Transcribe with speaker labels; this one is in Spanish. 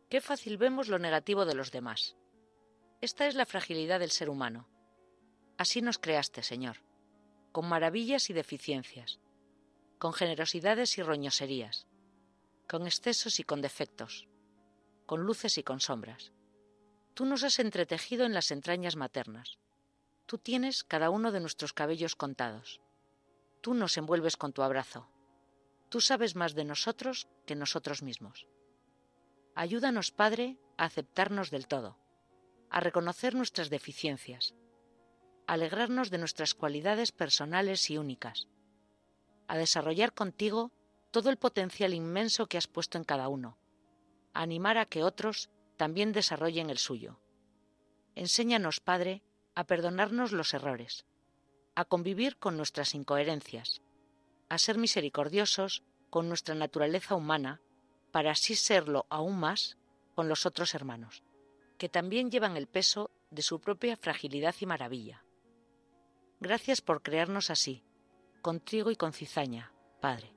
Speaker 1: Qué fácil vemos lo negativo de los demás. Esta es la fragilidad del ser humano. Así nos creaste, Señor, con maravillas y deficiencias, con generosidades y roñoserías, con excesos y con defectos, con luces y con sombras. Tú nos has entretejido en las entrañas maternas. Tú tienes cada uno de nuestros cabellos contados. Tú nos envuelves con tu abrazo. Tú sabes más de nosotros que nosotros mismos. Ayúdanos, Padre, a aceptarnos del todo, a reconocer nuestras deficiencias, a alegrarnos de nuestras cualidades personales y únicas, a desarrollar contigo todo el potencial inmenso que has puesto en cada uno, a animar a que otros también desarrollen el suyo. Enséñanos, Padre, a perdonarnos los errores, a convivir con nuestras incoherencias, a ser misericordiosos con nuestra naturaleza humana, para así serlo aún más con los otros hermanos, que también llevan el peso de su propia fragilidad y maravilla. Gracias por crearnos así, con trigo y con cizaña, Padre.